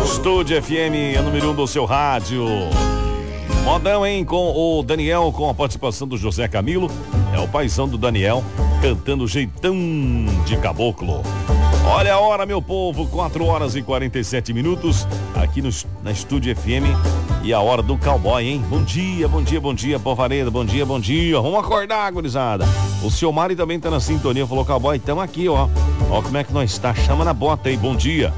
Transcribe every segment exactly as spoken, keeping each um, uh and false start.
Estúdio F M, a número um do seu rádio. Modão, hein? Com o Daniel, com a participação do José Camilo. É o paizão do Daniel, cantando Jeitão de Caboclo. Olha a hora, meu povo, quatro horas e quarenta e sete minutos, aqui no, na Estúdio F M, e a hora do cowboy, hein? Bom dia, bom dia, bom dia, Povareda, bom dia, bom dia. Vamos acordar, gurizada. O seu Mari também tá na sintonia, falou, cowboy, tamo aqui, ó. Ó como é que nós tá, chama na bota aí, bom dia.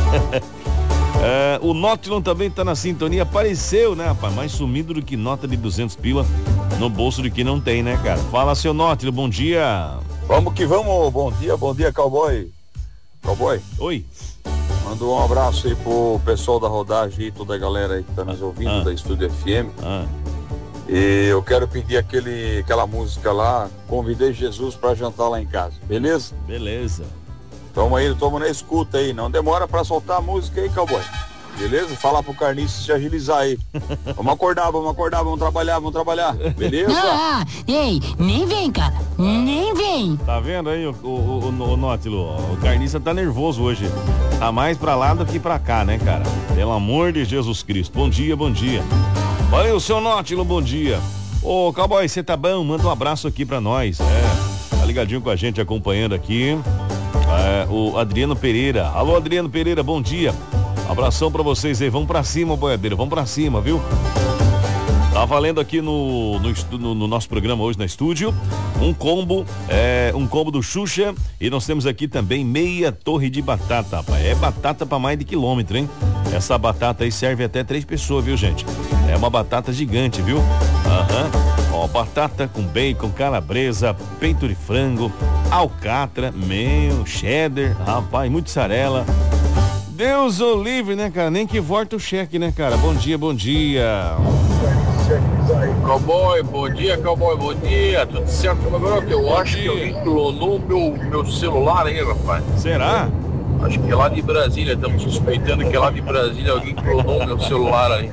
É, o Nótilon também tá na sintonia, apareceu, né, rapaz? Mais sumido do que nota de duzentos pila no bolso de quem não tem, né, cara? Fala, seu Nótilon, bom dia. Vamos que vamos, bom dia, bom dia, cowboy. Cowboy. Oi. Manda um abraço aí pro pessoal da rodagem e toda a galera aí que tá nos ouvindo, ah. da Estúdio F M. Ah. E eu quero pedir aquele, aquela música lá, Convidei Jesus pra jantar lá em casa, beleza? Beleza. Tamo aí, tamo na escuta aí, não demora pra soltar a música aí, cowboy. Beleza? Fala pro Carniço se agilizar aí. Vamos acordar, vamos acordar, vamos trabalhar, vamos trabalhar. Beleza? Ah, ei, nem vem, cara. Nem vem. Tá vendo aí o, o, o, o Nótilo? O Carniça tá nervoso hoje. Tá mais pra lá do que pra cá, né, cara? Pelo amor de Jesus Cristo. Bom dia, bom dia. Valeu, seu Nótilo, bom dia. Ô, cowboy, você tá bom? Manda um abraço aqui pra nós. É, tá ligadinho com a gente, acompanhando aqui. É, o Adriano Pereira. Alô, Adriano Pereira, bom dia. Abração pra vocês aí, vamos pra cima, boiadeiro, vamos pra cima, viu? Tá valendo aqui no, no, no, no nosso programa hoje na estúdio, um combo, é, um combo do Xuxa, e nós temos aqui também meia torre de batata, rapaz. É batata pra mais de quilômetro, hein? Essa batata aí serve até três pessoas, viu, gente? É uma batata gigante, viu? Aham. Ó, batata com bacon, calabresa, peito de frango, alcatra, meu, cheddar, rapaz, mussarela. Deus o livre, né, cara? Nem que volta o cheque, né, cara? Bom dia, bom dia. Cowboy, bom dia, cowboy, bom dia. Tudo certo, meu? Eu bom acho dia. que alguém clonou meu, meu celular aí, rapaz. Será? Acho que é lá de Brasília, estamos suspeitando que é lá de Brasília alguém clonou meu celular aí.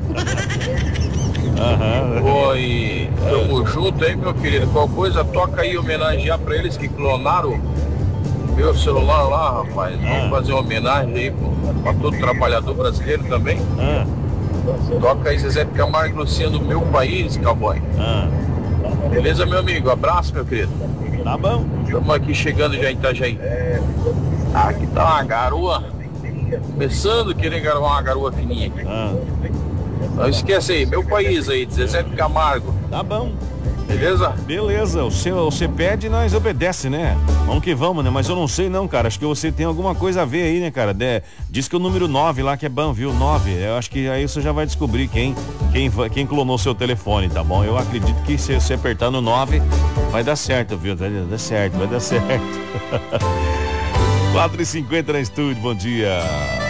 Aham. Oi, tamo junto aí, meu querido. Qual coisa, toca aí homenagear pra eles que clonaram meu celular lá, rapaz. Vamos ah. fazer uma homenagem aí pô, pra todo trabalhador brasileiro também. Ah. Toca aí Zezé de Camargo e Luciano, Meu País, cowboy. Ah. Beleza, meu amigo? Abraço, meu querido. Tá bom. Estamos aqui chegando já em Itajaí. Aqui tá uma garoa. Começando a querer garoar uma garoa fininha aqui. Ah. Não esquece aí, Meu País aí, Zezé de Camargo. Tá bom. Beleza? Beleza, o seu, você pede e nós obedece, né? Vamos que vamos, né? Mas eu não sei não, cara, acho que você tem alguma coisa a ver aí, né, cara? De, diz que o número nove lá que é bom, viu? nove, eu acho que aí você já vai descobrir quem, quem, quem clonou seu telefone, tá bom? Eu acredito que se você apertar no nove, vai dar certo, viu? Vai dar certo, vai dar certo. quatro e cinquenta na estúdio, bom dia.